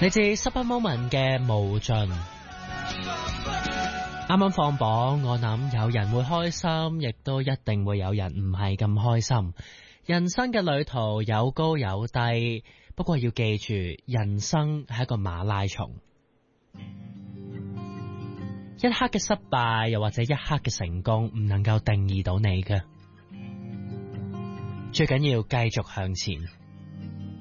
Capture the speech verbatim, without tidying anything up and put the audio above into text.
嚟自 Super Moment 嘅無盡。啱啱放榜，我諗有人會開心，亦都一定會有人唔係咁開心。人生嘅旅途有高有低，不過要記住，人生係一個馬拉松。一刻嘅失敗，又或者一刻嘅成功，唔能夠定義到你嘅。最緊要繼續向前。